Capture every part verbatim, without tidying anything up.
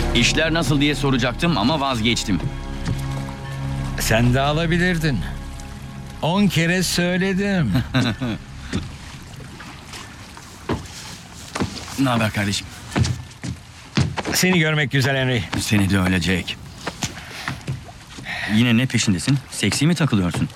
İşler nasıl diye soracaktım ama vazgeçtim. Sen de alabilirdin. On kere söyledim. Ne haber kardeşim? Seni görmek güzel Henry. Seni de öyle Jake. Yine ne peşindesin? Seksi mi takılıyorsun?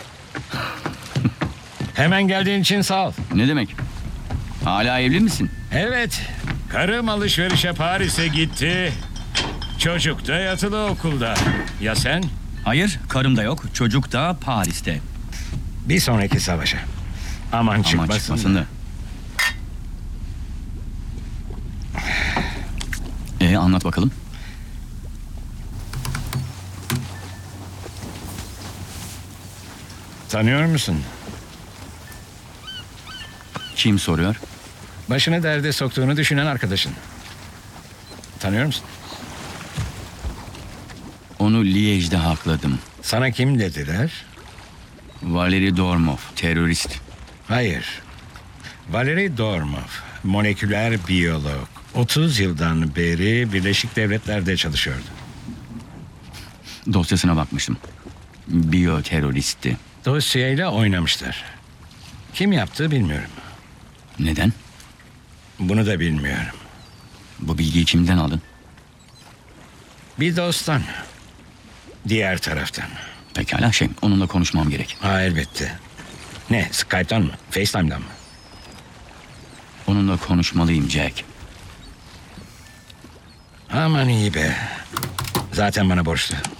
Hemen geldiğin için sağ ol. Ne demek? Hala evli misin? Evet. Karım alışverişe Paris'e gitti. Çocuk da yatılı okulda. Ya sen? Hayır, karım da yok. Çocuk da Paris'te. Bir sonraki savaşa. Aman Ama çıkmasın. çıkmasın da. Ee, anlat bakalım. Tanıyor musun? Kim soruyor? Başını derde soktuğunu düşünen arkadaşın. Tanıyor musun? Onu Liège'de hakladım. Sana kim dediler? Valeri Dormov, terörist. Hayır. Valery Dormov, moleküler biyolog. otuz yıldan beri Birleşik Devletler'de çalışıyordu. Dosyasına bakmıştım. Biyoteröristti. Dosyayla oynamışlar. Kim yaptı bilmiyorum. Neden? Bunu da bilmiyorum. Bu bilgiyi kimden aldın? Bir dosttan. Diğer taraftan. Pekala şey, onunla konuşmam gerek. Ha elbette. Ne, Skype'tan mı? FaceTime'dan mı? Onunla konuşmalıyım Jack. Aman iyi be. Zaten bana borçlu.